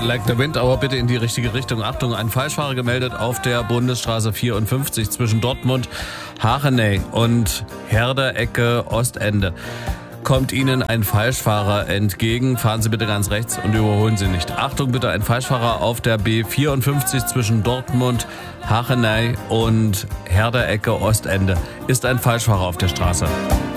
Like the Wind, aber bitte in die richtige Richtung. Achtung, ein Falschfahrer gemeldet auf der Bundesstraße 54 zwischen Dortmund, Hachenay und Herder, Ecke, Ostende. Kommt Ihnen ein Falschfahrer entgegen, fahren Sie bitte ganz rechts und überholen Sie nicht. Achtung bitte, ein Falschfahrer auf der B54 zwischen Dortmund, Hachenay und Herder, Ecke, Ostende. Ist ein Falschfahrer auf der Straße.